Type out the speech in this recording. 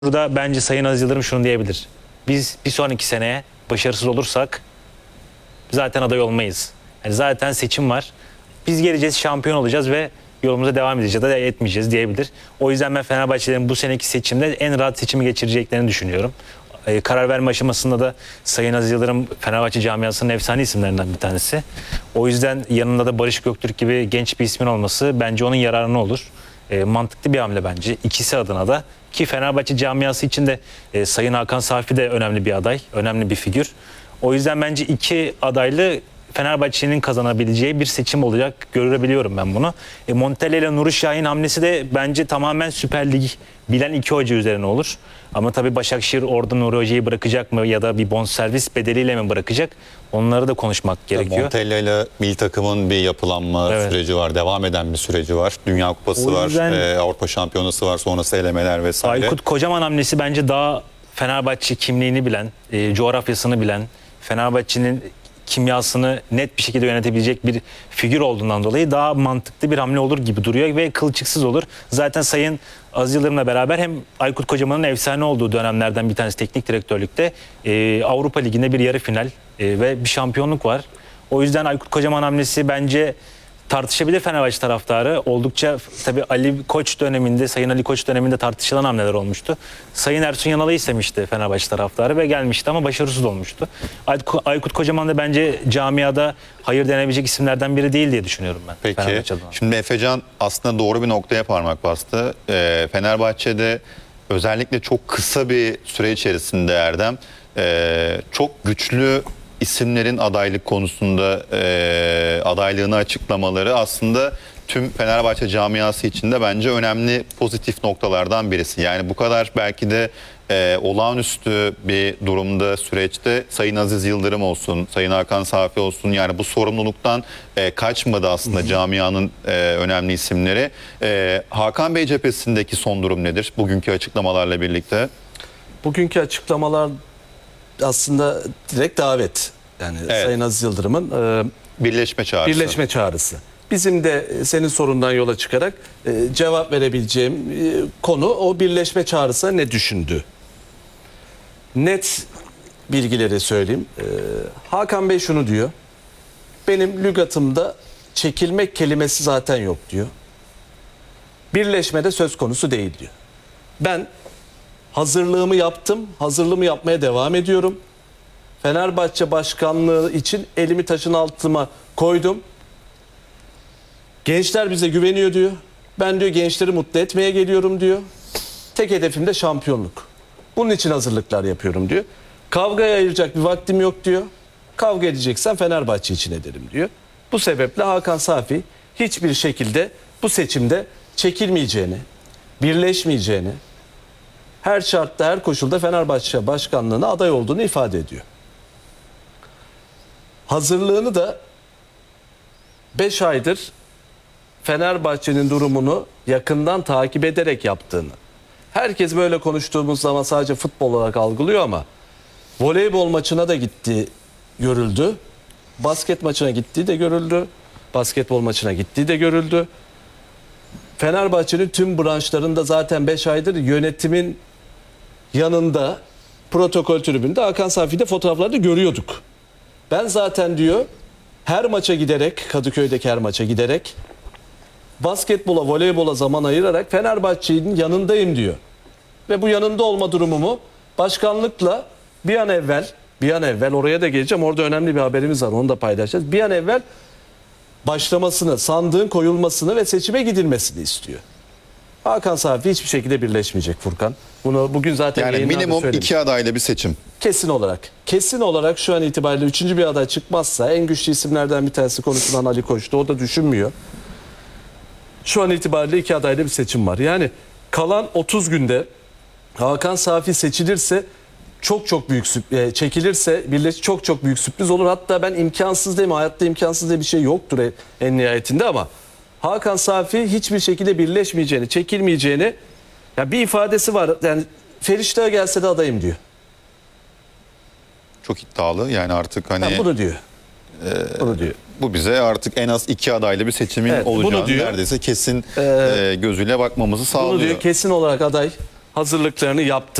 Burada bence Sayın Aziz Yıldırım şunu diyebilir. Biz bir sonraki seneye başarısız olursak zaten aday olmayız. Yani zaten seçim var. Biz geleceğiz, şampiyon olacağız ve yolumuza devam edeceğiz ya da etmeyeceğiz diyebilir. O yüzden ben Fenerbahçelerin bu seneki seçimde en rahat seçimi geçireceklerini düşünüyorum. Karar verme aşamasında da Sayın Aziz Yıldırım Fenerbahçe camiasının efsane isimlerinden bir tanesi. O yüzden yanında da Barış Göktürk gibi genç bir ismin olması bence onun yararına olur. Mantıklı bir hamle bence. İkisi adına da. Ki Fenerbahçe camiası için de Sayın Hakan Safi de önemli bir aday, önemli bir figür. O yüzden bence iki adaylı Fenerbahçe'nin kazanabileceği bir seçim olacak. Görebiliyorum ben bunu. Montella ile Nuri Şahin hamlesi de bence tamamen Süper Lig bilen iki hoca üzerine olur. Ama tabii Başakşehir orada Nuri Hoca'yı bırakacak mı ya da bir bonservis bedeliyle mi bırakacak? Onları da konuşmak gerekiyor. Montella ile milli takımın bir yapılanma süreci var. Devam eden bir süreci var. Dünya Kupası var. Avrupa Şampiyonası var. Sonrası elemeler vesaire. Aykut Kocaman hamlesi bence daha Fenerbahçe kimliğini bilen, coğrafyasını bilen, Fenerbahçe'nin kimyasını net bir şekilde yönetebilecek bir figür olduğundan dolayı daha mantıklı bir hamle olur gibi duruyor ve kılçıksız olur. Zaten Sayın Aziz Yıldırım'la beraber hem Aykut Kocaman'ın efsane olduğu dönemlerden bir tanesi teknik direktörlükte Avrupa Ligi'nde bir yarı final ve bir şampiyonluk var. O yüzden Aykut Kocaman hamlesi bence tartışabilir Fenerbahçe taraftarı. Oldukça tabii Ali Koç döneminde, Sayın Ali Koç döneminde tartışılan hamleler olmuştu. Sayın Ersun Yanal'ı istemişti Fenerbahçe taraftarı ve gelmişti ama başarısız olmuştu. Aykut Kocaman da bence camiada hayır denebilecek isimlerden biri değil diye düşünüyorum ben. Peki, şimdi Efecan aslında doğru bir noktaya parmak bastı. Fenerbahçe'de özellikle çok kısa bir süre içerisinde Erdem, çok güçlü isimlerin adaylık konusunda adaylığını açıklamaları aslında tüm Fenerbahçe camiası için de bence önemli pozitif noktalardan birisi. Yani bu kadar belki de olağanüstü bir durumda, süreçte Sayın Aziz Yıldırım olsun, Sayın Hakan Safi olsun, yani bu sorumluluktan kaçmadı aslında camianın önemli isimleri. Hakan Bey cephesindeki son durum nedir bugünkü açıklamalarla birlikte? Bugünkü açıklamalar aslında direkt davet. Yani Sayın Aziz Yıldırım'ın birleşme çağrısı. Bizim de senin sorundan yola çıkarak cevap verebileceğim konu o birleşme çağrısına ne düşündü? Net bilgileri söyleyeyim. Hakan Bey şunu diyor. Benim lügatımda çekilmek kelimesi zaten yok diyor. Birleşmede söz konusu değil diyor. Ben hazırlığımı yaptım. Hazırlığımı yapmaya devam ediyorum. Fenerbahçe başkanlığı için elimi taşın altıma koydum. Gençler bize güveniyor diyor. Ben diyor gençleri mutlu etmeye geliyorum diyor. Tek hedefim de şampiyonluk. Bunun için hazırlıklar yapıyorum diyor. Kavgaya ayıracak bir vaktim yok diyor. Kavga edeceksen Fenerbahçe için ederim diyor. Bu sebeple Hakan Safi hiçbir şekilde bu seçimde çekilmeyeceğini, birleşmeyeceğini, her şartta, her koşulda Fenerbahçe başkanlığına aday olduğunu ifade ediyor. Hazırlığını da 5 aydır Fenerbahçe'nin durumunu yakından takip ederek yaptığını. Herkes böyle konuştuğumuz zaman sadece futbol olarak algılıyor ama voleybol maçına da gitti, görüldü. Basket maçına gittiği de görüldü. Basketbol maçına gittiği de görüldü. Fenerbahçe'nin tüm branşlarında zaten 5 aydır yönetimin yanında protokol tribünde Hakan Safi'de fotoğraflarda görüyorduk. Ben zaten diyor her maça giderek, Kadıköy'deki her maça giderek basketbola, voleybola zaman ayırarak Fenerbahçe'nin yanındayım diyor. Ve bu yanında olma durumumu başkanlıkla bir an evvel oraya da geleceğim. Orada önemli bir haberimiz var. Onu da paylaşacağız. Bir an evvel başlamasını, sandığın koyulmasını ve seçime gidilmesini istiyor. Hakan Safi hiçbir şekilde birleşmeyecek Furkan. Bunu bugün zaten yani minimum söylemiş. 2 adayla bir seçim. Kesin olarak şu an itibariyle 3. bir aday çıkmazsa en güçlü isimlerden bir tanesi konuşulan Ali Koç'tu. O da düşünmüyor. Şu an itibariyle 2 adayla bir seçim var. Yani kalan 30 günde Hakan Safi seçilirse çok büyük çekilirse çok büyük sürpriz olur. Hatta ben imkansız diyeyim, hayatta imkansız diye bir şey yoktur en nihayetinde ama Hakan Safi hiçbir şekilde birleşmeyeceğini, çekilmeyeceğini, ya bir ifadesi var. Yani Feriştah'a gelse de adayım diyor. Çok iddialı yani artık hani. Bunu diyor. Bunu diyor. Bu bize artık en az 2 adaylı bir seçimin olacağını neredeyse kesin gözüyle bakmamızı sağlıyor. Bunu diyor, kesin olarak aday hazırlıklarını yaptı.